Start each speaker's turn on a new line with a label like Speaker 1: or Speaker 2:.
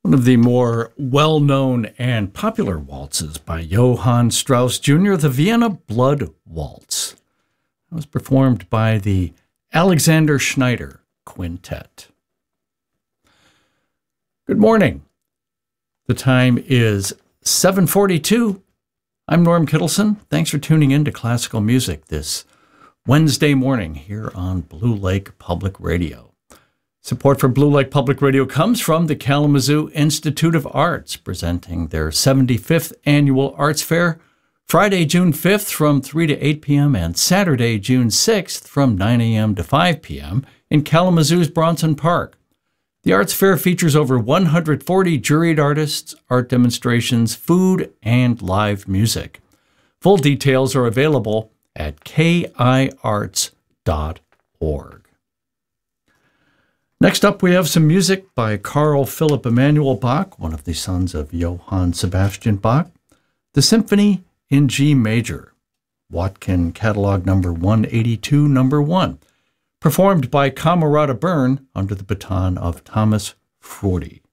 Speaker 1: One of the more well-known and popular waltzes by Johann Strauss Jr., the Vienna Blood Waltz. It was performed by the Alexander Schneider Quintet. Good morning. The time is 7:42. I'm Norm Kittleson. Thanks for tuning in to Classical Music this Wednesday morning here on Blue Lake Public Radio. Support for Blue Lake Public Radio comes from the Kalamazoo Institute of Arts, presenting their 75th Annual Arts Fair, Friday, June 5th from 3 to 8 p.m. and Saturday, June 6th from 9 a.m. to 5 p.m. in Kalamazoo's Bronson Park. The Arts Fair features over 140 juried artists, art demonstrations, food, and live music. Full details are available at kiarts.org. Next up, we have some music by Carl Philipp Emanuel Bach, one of the sons of Johann Sebastian Bach. The Symphony in G Major, Watkin Catalog number 182, number 1, performed by Camerata Bern under the baton of Thomas Frody.